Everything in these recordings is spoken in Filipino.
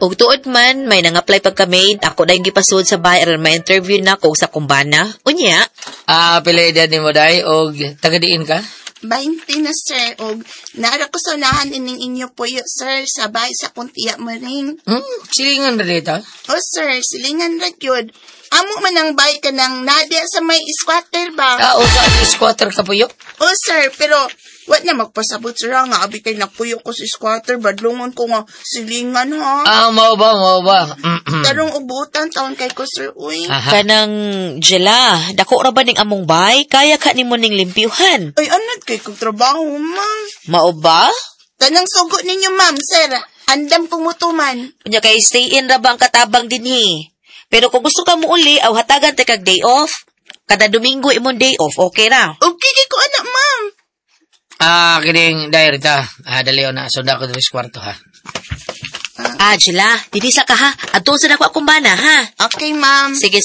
Ug tuod man, may nang-apply pagka-maid. Ako na yung gipasud sa bahay aron ma-interview na ko sa kumbana. Unya. Pila edad ni mo, day, o tagadiin ka? 20 na, sir. O, nara ko sa unahan ining inyo po yun, sir, sa bahay sa kuntiya mo rin. Silingan na dito? O, sir, silingan na yun. Amo man ang bahay ka ng nadia sa may squatter ba? O squatter ka po yun? O, sir, pero wat na magpasabot, sir, nga abi kay napuyo ko si squatter, badlungon ko nga silingan, ha? Mao ba? Tarong ubutan, taon kay ko, sir, uy. Kanang Jela, dako ra ba ning among bay? Kaya ka nimo ning limpyuhan. Ay, anad kay kong trabaho, ma'am. Mao ba? Tanang sugo ninyo, ma'am, sir. Andam kong mutuman. Unya kay stay in ra ba ang katabang dinhi? Pero kung gusto ka mo uli, aw hatagan tay kag day off. Kada Domingo imong day off, okay ra? Okay, ko anak, ma'am. Kining diary ta. Dali na. Sunda ko sa kwarto, ha? Jela, didisa ka ha. Adto sa dako akong bana, ha? Okay, ma'am. Sige.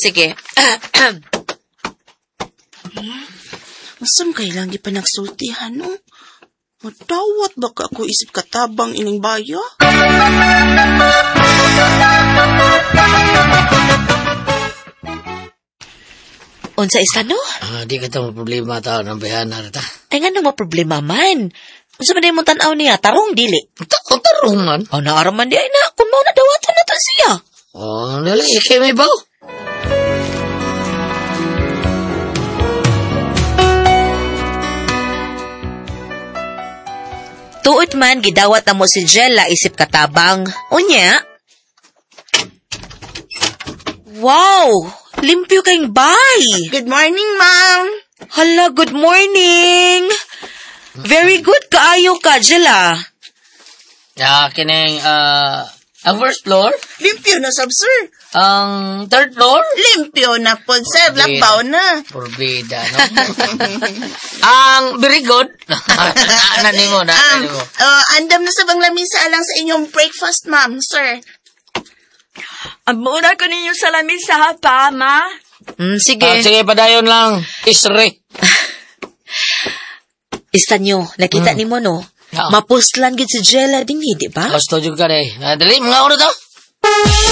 Masam kay lang pa nagsultihan, no? Matawat baka ako isip katabang ining bayo? Unsa isa no? Di ka ito problema tao ng bayana rita. Ay nga mo problema man. Unsa man mo tan-aw niya? Tarong dili. Tarong man. Naaraman di ay na. Kung mao na dawatan na ta siya. Dali. Ikay may baw. Tuot man, gidawat na mo si Jella isip katabang. Unya? Wow! Limpyo kayong bay! Good morning, ma'am. Hala, good morning! Very good kaayo ka, Jella. Kining, ang first floor? Limpyo na, sir. Ang third floor? Limpyo na po, sir. Labaw na. Porbida, no? Ang very good? Nanimo. Andam na sa bang lamisa alang sa inyong breakfast, ma'am, sir. Ang muna ko ninyo sa lamisa, ha, pa, ma? Sige. Sige, padayon lang. Isre. Isa nyo, nakita ni mo, no? Mapustlan gid si Jella din, di ba? Gusto juga, day. Dali, mga oras to.